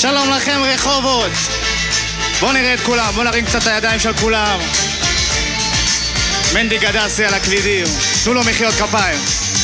שלום לכם רחובות. בואו נראה את כולם, בואו נרים קצת את הידיים של כולם. מנדי גדסי על הקלידים, תנו לו מחיאות כפיים.